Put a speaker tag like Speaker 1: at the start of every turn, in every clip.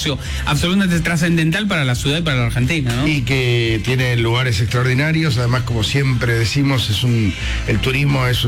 Speaker 1: negocio absolutamente trascendental para la ciudad y para la Argentina, ¿no?
Speaker 2: Y que tiene lugares extraordinarios, además, como siempre decimos, el turismo es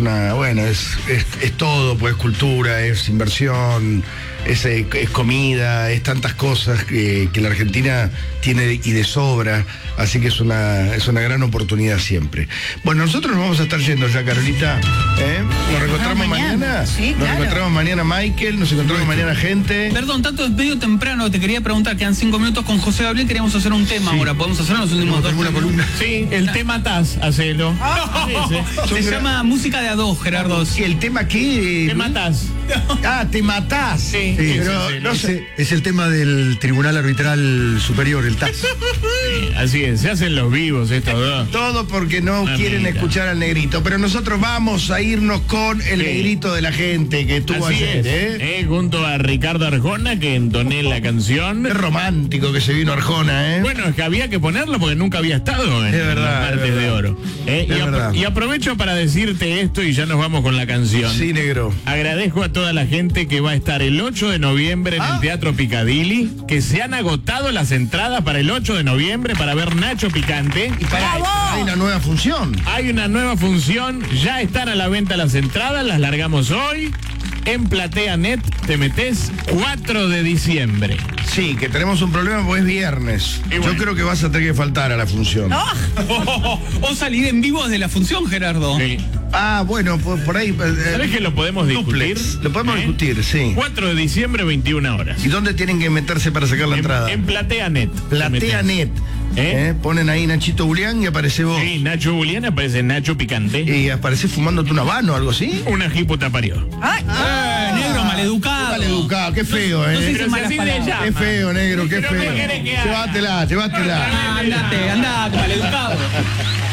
Speaker 2: es todo, pues cultura, es inversión, es comida, es tantas cosas que la Argentina tiene y de sobra, así que es una gran oportunidad siempre. Bueno, nosotros nos vamos a estar yendo ya, Carolita, nos reencontramos mañana.
Speaker 3: Sí,
Speaker 2: nos
Speaker 3: claro.
Speaker 2: reencontramos mañana, Michael, nos encontramos mañana, gente.
Speaker 1: Perdón, tanto es medio temprano, te quería preguntar, quedan 5 minutos con José Gabriel, queríamos hacer un tema ahora, ¿podemos hacerlo en los últimos 2 minutos?
Speaker 4: Sí, el tema TAS, hacelo.
Speaker 1: Se llama Música de A2, Gerardo.
Speaker 2: ¿Y el tema qué?
Speaker 4: Te matás.
Speaker 2: Ah, te matás.
Speaker 4: Sí,
Speaker 2: pero
Speaker 4: sí, sí,
Speaker 2: no
Speaker 4: sí.
Speaker 2: sé.
Speaker 5: Es el tema del Tribunal Arbitral Superior, el TAS.
Speaker 4: Sí, así es, se hacen los vivos estos dos.
Speaker 2: Todo porque no
Speaker 4: Mamita.
Speaker 2: quieren escuchar al negrito. Pero nosotros vamos a irnos con el
Speaker 4: Sí.
Speaker 2: negrito de la gente que estuvo
Speaker 4: Así
Speaker 2: ayer,
Speaker 4: es, junto a Ricardo Arjona, que entoné la canción.
Speaker 2: Qué romántico que se vino Arjona, ¿eh?
Speaker 4: Bueno, es que había que ponerlo porque nunca había estado en
Speaker 2: Es verdad,
Speaker 4: los martes
Speaker 2: es verdad.
Speaker 4: de oro.
Speaker 2: Es verdad.
Speaker 4: Y aprovecho para decirte esto y ya nos vamos con la canción.
Speaker 2: Sí, negro.
Speaker 4: Agradezco a toda la gente que va a estar el 8 de noviembre en el Teatro Picadilly, que se han agotado las entradas para el 8 de noviembre para ver Nacho Picante.
Speaker 2: Y hay una nueva función.
Speaker 4: Hay una nueva función, ya están a la venta las entradas, las largamos hoy. En PlateaNet te metés 4 de diciembre.
Speaker 2: Sí, que tenemos un problema porque es viernes.
Speaker 4: Y bueno.
Speaker 2: Yo creo que vas a tener que faltar a la función.
Speaker 1: O salir en vivo desde la función, Gerardo.
Speaker 4: Sí.
Speaker 2: Ah, bueno, pues por ahí.
Speaker 4: ¿Sabés que lo podemos discutir?
Speaker 2: duplex. Lo podemos
Speaker 4: ¿Eh?
Speaker 2: discutir, sí.
Speaker 4: 4 de diciembre, 21 horas.
Speaker 2: ¿Y dónde tienen que meterse para sacar la entrada?
Speaker 4: En PlateaNet.
Speaker 2: PlateaNet. Ponen ahí Nachito Julián y aparece vos.
Speaker 4: Sí, Nacho Julián aparece Nacho Picante.
Speaker 2: Y aparece fumándote un habano o algo así.
Speaker 4: Una jiputa parió.
Speaker 1: Negro, maleducado.
Speaker 2: Maleducado, qué feo,
Speaker 1: No sé
Speaker 2: ¿eh?
Speaker 1: si es malas
Speaker 4: así le
Speaker 1: palabras.
Speaker 4: llama.
Speaker 2: Qué feo, negro, qué
Speaker 4: Pero ¿qué
Speaker 2: feo.
Speaker 4: querés que haga?
Speaker 2: Llévatela.
Speaker 1: Andate, maleducado.